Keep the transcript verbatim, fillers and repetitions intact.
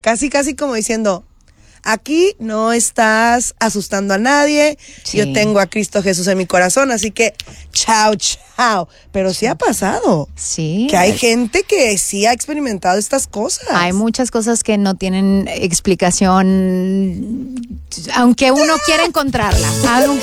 casi, casi como diciendo, aquí no estás asustando a nadie, Sí. yo tengo a Cristo Jesús en mi corazón, así que chao, chao. Pero sí ha pasado. Sí. Que hay gente que sí ha experimentado estas cosas. Hay muchas cosas que no tienen explicación, aunque uno quiera encontrarla. Aunque